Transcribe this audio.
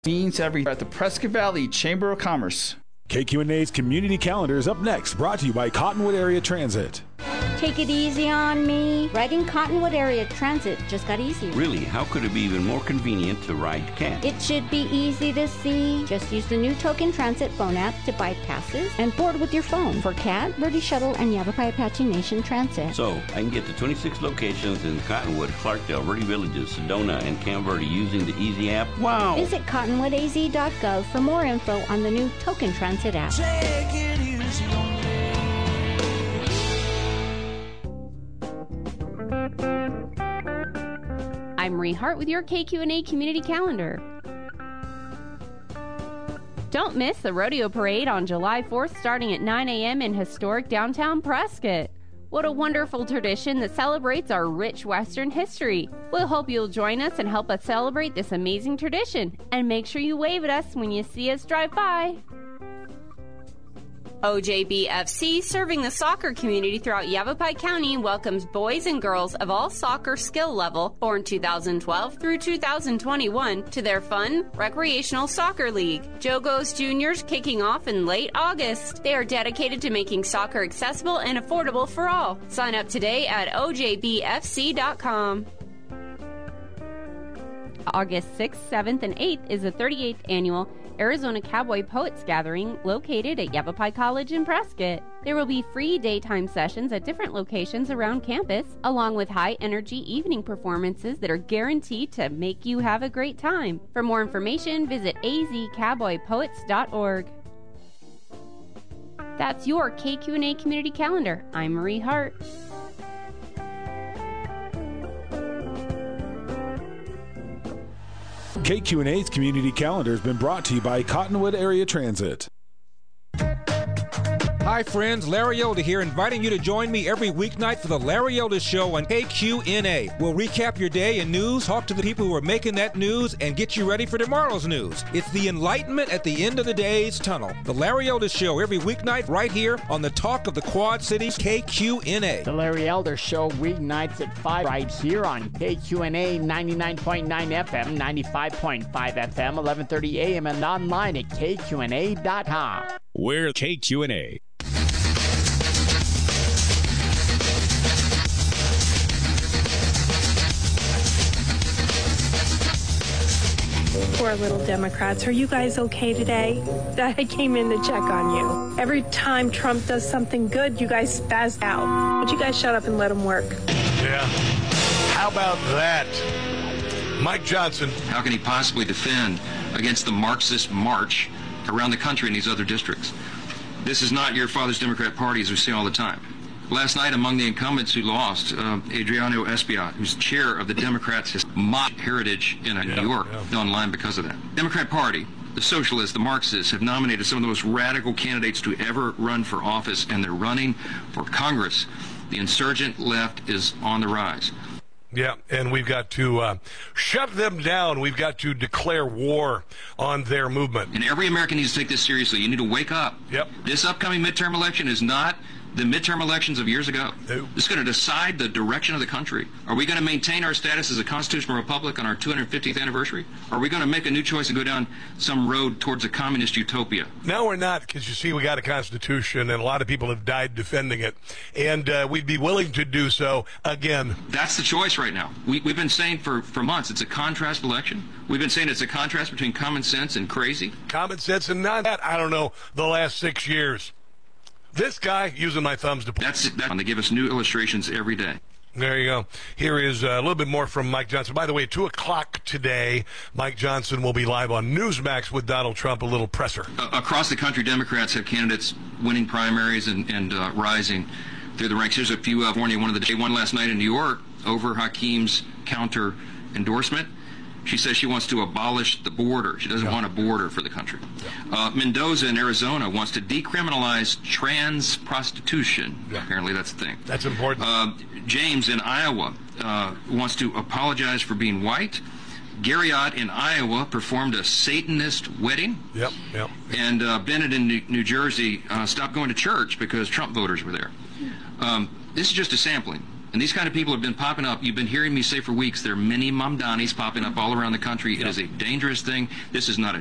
Means every at the Prescott Valley Chamber of Commerce. KQNA's Community Calendar is up next, brought to you by Cottonwood Area Transit. Take it easy on me. Riding Cottonwood Area Transit just got easier. Really? How could it be even more convenient to ride CAT? It should be easy to see. Just use the new Token Transit phone app to buy passes and board with your phone for CAT, Verde Shuttle, and Yavapai Apache Nation Transit. So, I can get to 26 locations in Cottonwood, Clarkdale, Verde Villages, Sedona, and Camp Verde using the Easy app. Wow! Visit cottonwoodaz.gov for more info on the new Token Transit app. Take it easy on me. I'm Marie Hart with your KQNA Community Calendar. Don't miss the Rodeo Parade on July 4th starting at 9 a.m. in historic downtown Prescott. What a wonderful tradition that celebrates our rich Western history. We'll hope you'll join us and help us celebrate this amazing tradition. And make sure you wave at us when you see us drive by. OJBFC, serving the soccer community throughout Yavapai County, welcomes boys and girls of all soccer skill level, born 2012 through 2021, to their fun, recreational soccer league. Jogos Juniors kicking off in late August. They are dedicated to making soccer accessible and affordable for all. Sign up today at ojbfc.com. August 6th, 7th, and 8th is the 38th annual Arizona Cowboy Poets Gathering located at Yavapai College in Prescott. There will be free daytime sessions at different locations around campus, along with high-energy evening performances that are guaranteed to make you have a great time. For more information, visit azcowboypoets.org. That's your KQNA Community Calendar. I'm Marie Hart. KQNA's Community Calendar has been brought to you by Cottonwood Area Transit. Hi friends, Larry Elder here, inviting you to join me every weeknight for the Larry Elder Show on KQNA. We'll recap your day in news, talk to the people who are making that news, and get you ready for tomorrow's news. It's the enlightenment at the end of the day's tunnel. The Larry Elder Show every weeknight right here on the Talk of the Quad Cities, KQNA. The Larry Elder Show weeknights at 5 right here on KQNA 99.9 FM, 95.5 FM, 1130 AM, and online at KQNA.com. We're KQNA. Poor little Democrats. Are you guys okay today? I came in to check on you. Every time Trump does something good, you guys spaz out. Would you guys shut up and let him work? Yeah. How about that? Mike Johnson. How can he possibly defend against the Marxist march around the country in these other districts? This is not your father's Democrat Party, as we see all the time. Last night, among the incumbents who lost, Adriano Espaillat, who's chair of the Democrats, has mocked heritage in New York online because of that. Democrat Party, the socialists, the Marxists, have nominated some of the most radical candidates to ever run for office, and they're running for Congress. The insurgent left is on the rise. Yeah, and we've got to shut them down. We've got to declare war on their movement. And every American needs to take this seriously. You need to wake up. Yep. This upcoming midterm election is not the midterm elections of years ago. No. It's going to decide the direction of the country. Are we going to maintain our status as a constitutional republic on our 250th anniversary? Or are we going to make a new choice and go down some road towards a communist utopia? No, we're not, because you see, we got a constitution, and a lot of people have died defending it, and we'd be willing to do so again. That's the choice right now. We've been saying for months it's a contrast election. We've been saying it's a contrast between common sense and crazy. Common sense and not that, I don't know, the last 6 years. This guy using my thumbs to... That's they give us new illustrations every day. There you go. Here is a little bit more from Mike Johnson. By the way, 2 o'clock today, Mike Johnson will be live on Newsmax with Donald Trump, a little presser. Across the country, Democrats have candidates winning primaries and rising through the ranks. Here's a few of California. One of the day won last night in New York over Hakeem's counter endorsement. She says she wants to abolish the border. She doesn't want a border for the country. Mendoza in Arizona wants to decriminalize trans prostitution. Apparently that's the thing. That's important. James in Iowa wants to apologize for being white. Gary Ott in Iowa performed a Satanist wedding. Yep. And Bennett in New Jersey stopped going to church because Trump voters were there. This is just a sampling. And these kind of people have been popping up. You've been hearing me say for weeks, there are many Mamdanis popping up all around the country. It is a dangerous thing. This is not a